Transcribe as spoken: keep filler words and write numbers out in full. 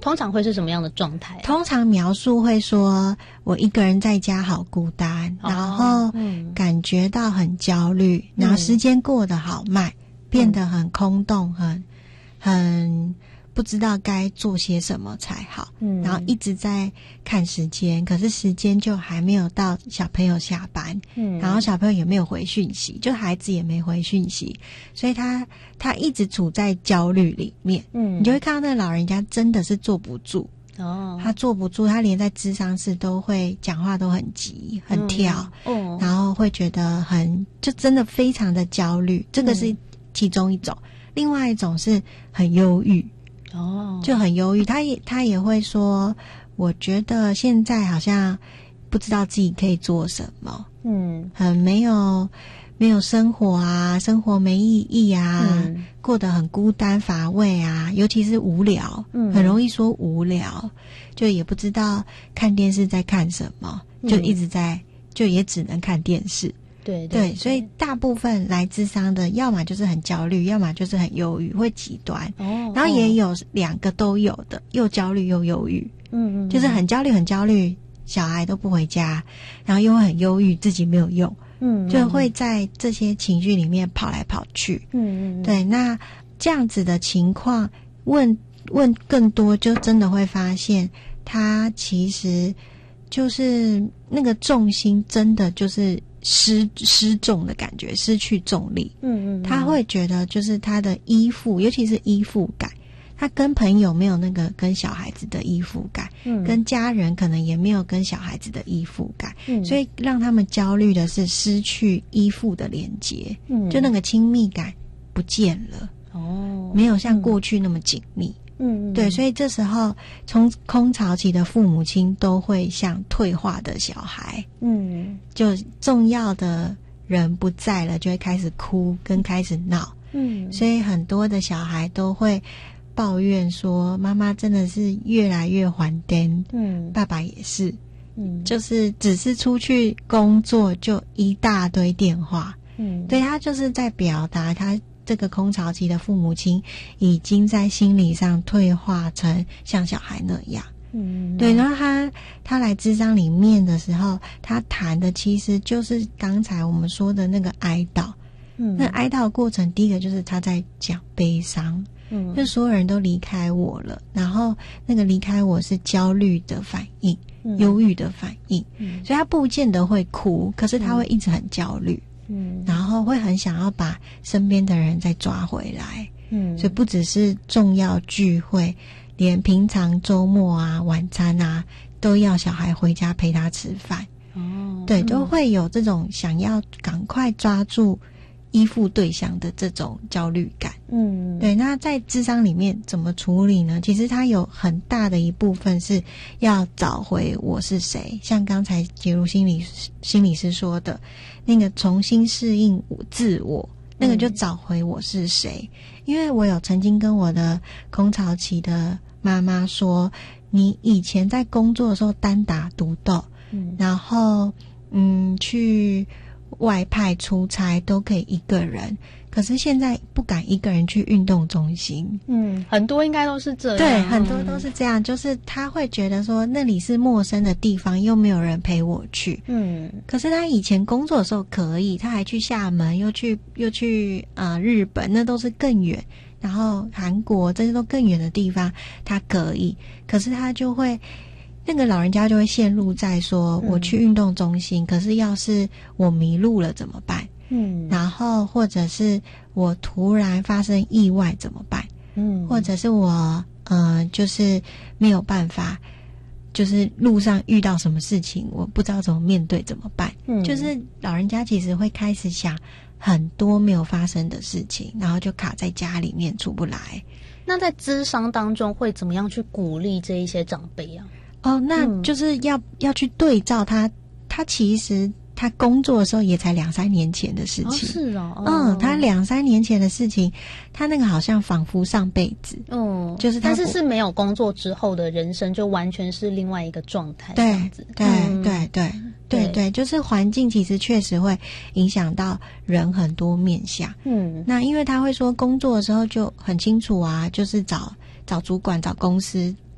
通常会是什么样的状态、啊？ 通常描述会说我一个人在家好孤单， 哦、 然后感觉到很焦虑、嗯、然后时间过得好慢、嗯、变得很空洞，很很不知道该做些什么才好，嗯，然后一直在看时间，可是时间就还没有到小朋友下班，嗯，然后小朋友也没有回讯息，就孩子也没回讯息，所以他他一直处在焦虑里面，嗯，你就会看到那个老人家真的是坐不住，哦，他坐不住，他连在咨商室都会讲话都很急很跳，嗯，哦，然后会觉得很就真的非常的焦虑，这个是其中一种，嗯，另外一种是很忧郁。哦，就很忧郁，他也他也会说，我觉得现在好像不知道自己可以做什么，嗯，很没有没有生活啊，生活没意义啊，嗯，过得很孤单乏味啊，尤其是无聊，嗯，很容易说无聊，就也不知道看电视在看什么，就一直在，嗯，就也只能看电视。对 对, 对，所以大部分来諮商的，要么就是很焦虑，要么就是很忧郁，会极端。哦，然后也有两个都有的，又焦虑又忧郁。嗯嗯，就是很焦虑，很焦虑，小孩都不回家，然后又很忧郁，自己没有用。嗯，就会在这些情绪里面跑来跑去。嗯嗯，对，那这样子的情况，问问更多，就真的会发现，他其实就是那个重心，真的就是。失失重的感觉，失去重力。嗯嗯，他会觉得就是他的依附，尤其是依附感，他跟朋友没有那个跟小孩子的依附感，嗯，跟家人可能也没有跟小孩子的依附感，嗯，所以让他们焦虑的是失去依附的连结，嗯，就那个亲密感不见了，哦，没有像过去那么紧密。嗯，对，所以这时候从空巢期的父母亲都会像退化的小孩，嗯，就重要的人不在了，就会开始哭跟开始闹，嗯，所以很多的小孩都会抱怨说，妈妈真的是越来越还颠，嗯，爸爸也是，嗯，就是只是出去工作就一大堆电话，嗯，对，他就是在表达他。这个空巢期的父母亲已经在心理上退化成像小孩那样，嗯，对。然后他他来諮商里面的时候，他谈的其实就是刚才我们说的那个哀悼，嗯，那哀悼的过程，第一个就是他在讲悲伤，嗯，就所有人都离开我了，然后那个离开我是焦虑的反应，嗯，忧郁的反应，嗯，所以他不见得会哭，可是他会一直很焦虑。嗯，然后会很想要把身边的人再抓回来，嗯，所以不只是重要聚会，连平常周末啊、晚餐啊，都要小孩回家陪他吃饭。哦，对，都会有这种想要赶快抓住依附对象的这种焦虑感。嗯，对。那在諮商里面怎么处理呢？其实它有很大的一部分是要找回我是谁，像刚才杰如心理心理师说的那个重新适应自我，那个就找回我是谁。嗯，因为我有曾经跟我的空巢期的妈妈说，你以前在工作的时候单打独斗，嗯，然后嗯去外派出差都可以一个人，可是现在不敢一个人去运动中心。嗯， 很多应该都是这样。 对，很多都是这样，就是他会觉得说那里是陌生的地方，又没有人陪我去。嗯，可是他以前工作的时候可以，他还去厦门，又去又去呃日本，那都是更远，然后韩国这些都更远的地方，他可以，可是他就会。那个老人家就会陷入在说，我去运动中心，嗯，可是要是我迷路了怎么办？嗯，然后或者是我突然发生意外怎么办？嗯，或者是我呃，就是没有办法，就是路上遇到什么事情，我不知道怎么面对怎么办？嗯，就是老人家其实会开始想很多没有发生的事情，然后就卡在家里面出不来。 那在諮商当中会怎么样去鼓励这一些长辈啊？ 哦，那就是要、嗯、要去对照他，他其实他工作的时候也才两三年前的事情。 哦，是哦，哦嗯，他两三年前的事情，他那个好像仿佛上辈子，嗯，就是他， 但是是没有工作之后的人生，就完全是另外一个状态， 对， 这样子， 对， 嗯、 对，对，对，对，就是环境其实确实会影响到人很多面向，嗯，那因为他会说工作的时候就很清楚啊，就是找。找主管找公司